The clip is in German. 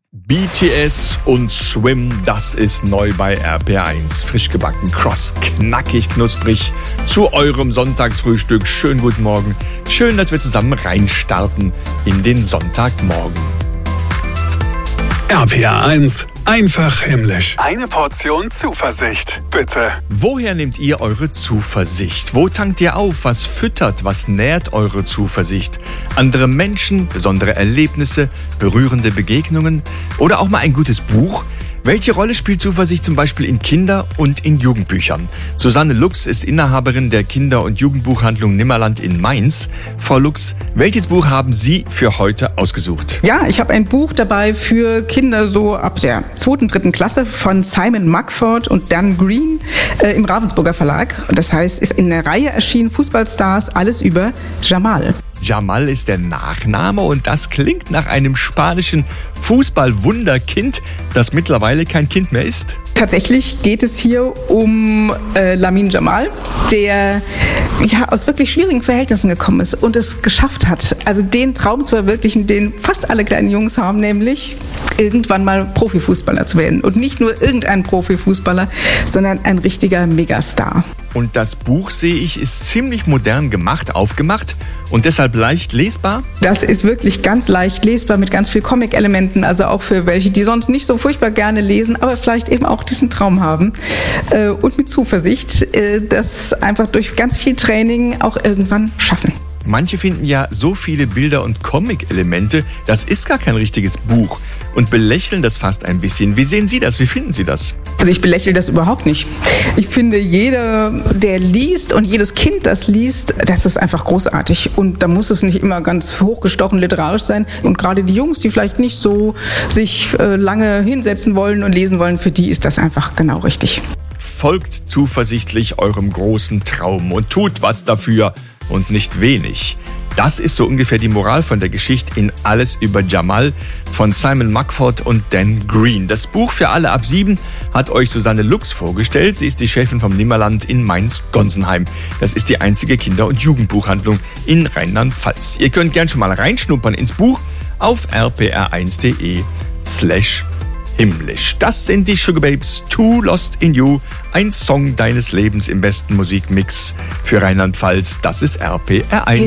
BTS und Swim, das ist neu bei RPR1. Frisch gebacken, kross, knackig, knusprig zu eurem Sonntagsfrühstück. Schönen guten Morgen. Schön, dass wir zusammen reinstarten in den Sonntagmorgen. RPR1, einfach himmlisch. Eine Portion Zuversicht, bitte. Woher nehmt ihr eure Zuversicht? Wo tankt ihr auf? Was füttert, was nährt eure Zuversicht? Andere Menschen, besondere Erlebnisse, berührende Begegnungen oder auch mal ein gutes Buch? Welche Rolle spielt Zuversicht zum Beispiel in Kinder- und in Jugendbüchern? Susanne Lux ist Inhaberin der Kinder- und Jugendbuchhandlung Nimmerland in Mainz. Frau Lux, welches Buch haben Sie für heute ausgesucht? Ja, ich habe ein Buch dabei für Kinder so ab der 2., 3. Klasse von Simon Mugford und Dan Green im Ravensburger Verlag. Und das heißt, ist in der Reihe erschienen Fußballstars, alles über Jamal. Jamal ist der Nachname und das klingt nach einem spanischen Fußballwunderkind, das mittlerweile kein Kind mehr ist. Tatsächlich geht es hier um Lamine Yamal, der aus wirklich schwierigen Verhältnissen gekommen ist und es geschafft hat. Also den Traum zu verwirklichen, den fast alle kleinen Jungs haben, nämlich irgendwann mal Profifußballer zu werden. Und nicht nur irgendein Profifußballer, sondern ein richtiger Megastar. Und das Buch, sehe ich, ist ziemlich modern gemacht, aufgemacht und deshalb leicht lesbar? Das ist wirklich ganz leicht lesbar mit ganz viel Comic-Elementen, also auch für welche, die sonst nicht so furchtbar gerne lesen, aber vielleicht eben auch diesen Traum haben. Und mit Zuversicht, das einfach durch ganz viel Training auch irgendwann schaffen. Manche finden ja so viele Bilder und Comic-Elemente, das ist gar kein richtiges Buch und belächeln das fast ein bisschen. Wie sehen Sie das? Wie finden Sie das? Also ich belächle das überhaupt nicht. Ich finde, jeder, der liest und jedes Kind, das liest, das ist einfach großartig. Und da muss es nicht immer ganz hochgestochen literarisch sein. Und gerade die Jungs, die vielleicht nicht so sich lange hinsetzen wollen und lesen wollen, für die ist das einfach genau richtig. Folgt zuversichtlich eurem großen Traum und tut was dafür und nicht wenig. Das ist so ungefähr die Moral von der Geschichte in Alles über Jamal von Simon Mugford und Dan Green. Das Buch für alle ab 7 hat euch Susanne Lux vorgestellt. Sie ist die Chefin vom Nimmerland in Mainz-Gonsenheim. Das ist die einzige Kinder- und Jugendbuchhandlung in Rheinland-Pfalz. Ihr könnt gern schon mal reinschnuppern ins Buch auf rpr1.de/himmlisch. Das sind die Sugababes, Too Lost in You, ein Song deines Lebens im besten Musikmix für Rheinland-Pfalz. Das ist RPR1.